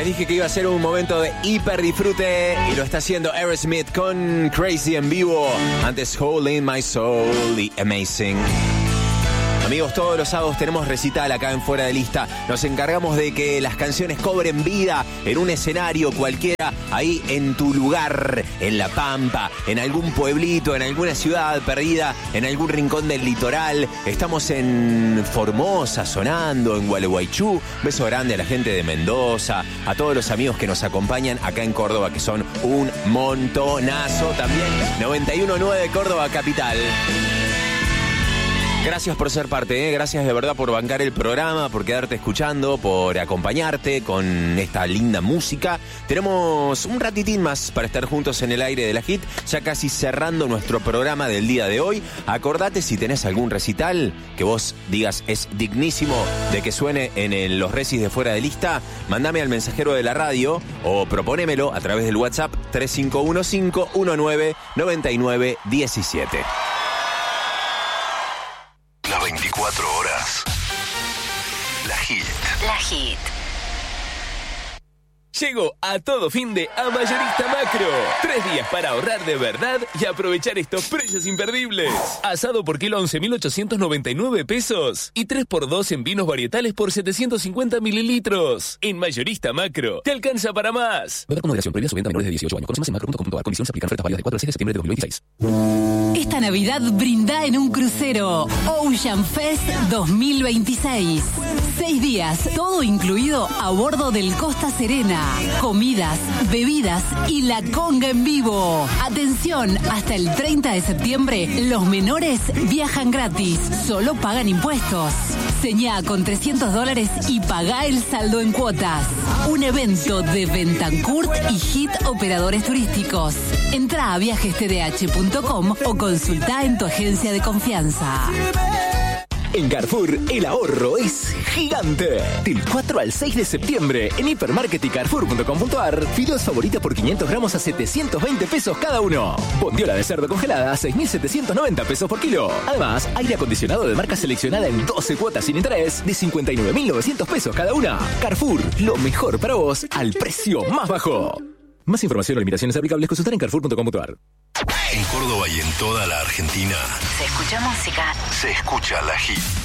Les dije que iba a ser un momento de hiper disfrute y lo está haciendo Aerosmith con Crazy en vivo. Antes Hole in My Soul y Amazing. Amigos, todos los sábados tenemos recital acá en Fuera de Lista. Nos encargamos de que las canciones cobren vida en un escenario cualquiera, ahí en tu lugar, en La Pampa, en algún pueblito, en alguna ciudad perdida, en algún rincón del litoral. Estamos en Formosa sonando, en Gualeguaychú. Beso grande a la gente de Mendoza, a todos los amigos que nos acompañan acá en Córdoba, que son un montonazo. También 91.9 Córdoba Capital. Gracias por ser parte, gracias de verdad por bancar el programa, por quedarte escuchando, por acompañarte con esta linda música. Tenemos un ratitín más para estar juntos en el aire de la Hit, ya casi cerrando nuestro programa del día de hoy. Acordate, si tenés algún recital que vos digas es dignísimo de que suene en los recis de Fuera de Lista, mandame al mensajero de la radio o proponémelo a través del WhatsApp 3515199917. 24 horas. La Hit. La Hit. Llegó a todo fin de a Mayorista Macro. 3 días para ahorrar de verdad y aprovechar estos precios imperdibles. Asado por kilo 11.899 pesos. Y 3x2 en vinos varietales por 750 mililitros. En Mayorista Macro. Te alcanza para más. Beber con moderación. Prohibida su venta a menores de 18 años. Conoce más en macro.com.ar. Condiciones se aplican. Ofertas válidas del 4 al 6 de septiembre de 2026. Esta Navidad brinda en un crucero. Ocean Fest 2026. 6 días, todo incluido a bordo del Costa Serena. Comidas, bebidas y la conga en vivo. Atención, hasta el 30 de septiembre, los menores viajan gratis. Solo pagan impuestos. Señá con $300 y pagá el saldo en cuotas. Un evento de Bentancourt y Hit Operadores Turísticos. Entrá a viajestdh.com o consultá en tu agencia de confianza. En Carrefour, el ahorro es gigante. Del 4 al 6 de septiembre, en Hipermarket y Carrefour.com.ar, fideos favorita por 500 gramos a 720 pesos cada uno. Bondiola de cerdo congelada a 6.790 pesos por kilo. Además, aire acondicionado de marca seleccionada en 12 cuotas sin interés de 59.900 pesos cada una. Carrefour, lo mejor para vos al precio más bajo. Más información o limitaciones aplicables consultar en Carrefour.com.ar. En Córdoba y en toda la Argentina Se escucha música. se escucha La Hit.